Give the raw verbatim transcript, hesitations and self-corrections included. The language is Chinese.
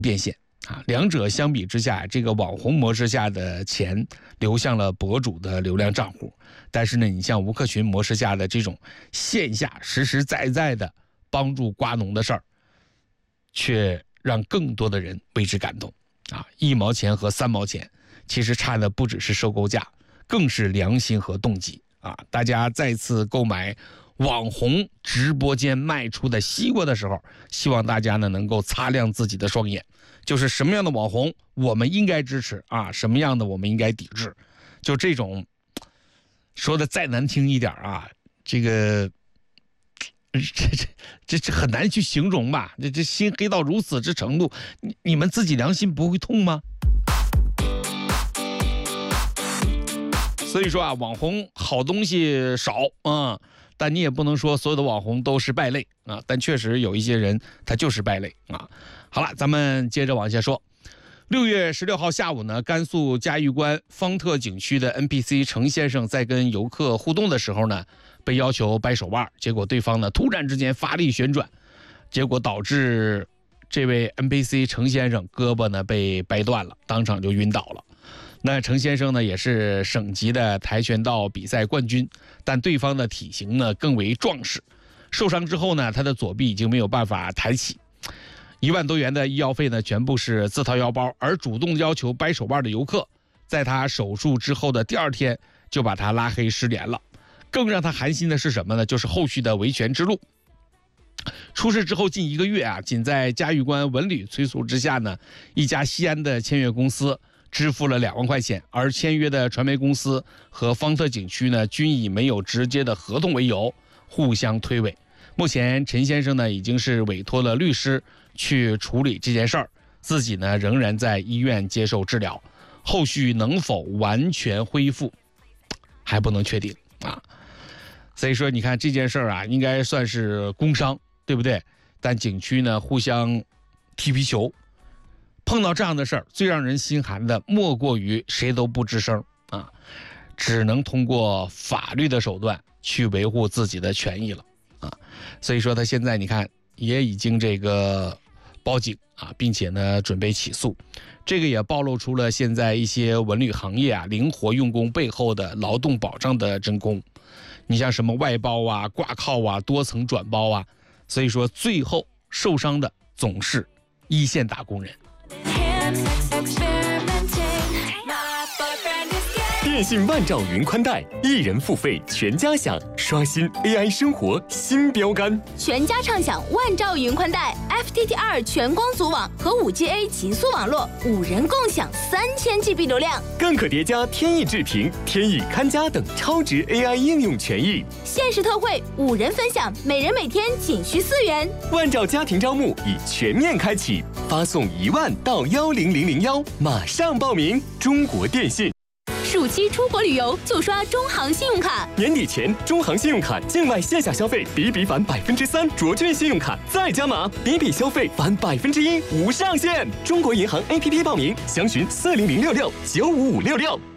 变现啊。两者相比之下，这个网红模式下的钱流向了博主的流量账户，但是呢，你像吴克群模式下的这种线下实实在在的帮助瓜农的事儿，却让更多的人为之感动啊！一毛钱和三毛钱，其实差的不只是收购价，更是良心和动机啊！大家再次购买网红直播间卖出的西瓜的时候，希望大家呢能够擦亮自己的双眼，就是什么样的网红我们应该支持啊，什么样的我们应该抵制。就这种说的再难听一点啊，这个这这这这很难去形容吧？这这心黑到如此之程度，你你们自己良心不会痛吗？所以说啊，网红好东西少啊、嗯，但你也不能说所有的网红都是败类啊。但确实有一些人他就是败类啊。好了，咱们接着往下说。六月十六号下午呢，甘肃嘉峪关方特景区的 N P C 程先生在跟游客互动的时候呢，被要求掰手腕，结果对方呢突然之间发力旋转，结果导致这位 N P C 程先生胳膊呢被掰断了，当场就晕倒了。那程先生呢也是省级的跆拳道比赛冠军，但对方的体型呢更为壮实，受伤之后呢，他的左臂已经没有办法抬起。一万多元的医药费呢，全部是自掏腰包，而主动要求掰手腕的游客，在他手术之后的第二天就把他拉黑失联了。更让他寒心的是什么呢？就是后续的维权之路。出事之后近一个月啊，仅在嘉峪关文旅催促之下呢，一家西安的签约公司支付了两万块钱，而签约的传媒公司和方特景区呢，均以没有直接的合同为由，互相推诿。目前陈先生呢，已经是委托了律师去处理这件事儿，自己呢仍然在医院接受治疗，后续能否完全恢复还不能确定啊。所以说你看这件事儿啊，应该算是工伤，对不对？但景区呢互相踢皮球，碰到这样的事儿，最让人心寒的莫过于谁都不吱声啊，只能通过法律的手段去维护自己的权益了啊。所以说他现在你看也已经这个报警啊，并且呢准备起诉，这个也暴露出了现在一些文旅行业啊灵活用工背后的劳动保障的真空。你像什么外包啊、挂靠啊、多层转包啊，所以说最后受伤的总是一线打工人。 电信万兆云宽带，一人付费全家享，刷新 A I 生活新标杆。 全家畅享万兆云宽带 F T T 二 全光组网和 五 G A 极速网络，五人共享三千 G B 流量， 更可叠加天翼智屏、天翼看家等超值 A I 应用权益。 限时特惠，五人分享，每人每天仅需四元。 万兆家庭招募已全面开启，发送一万到幺零零零幺，马上报名。中国电信。 暑期出国旅游就刷中行信用卡， 年底前中行信用卡境外线下消费比比返百分之三，卓券信用卡再加码，比比消费返百分之一，无上限。中国银行 A P P 报名，详询四零零六六九五五六六。